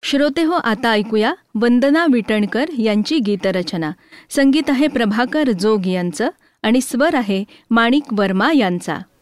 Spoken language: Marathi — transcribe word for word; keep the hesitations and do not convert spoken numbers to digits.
श्रोते हो, आता ऐकूया वंदना विटणकर यांची गीतरचना. संगीत आहे प्रभाकर जोग यांचं आणि स्वर आहे माणिक वर्मा यांचा.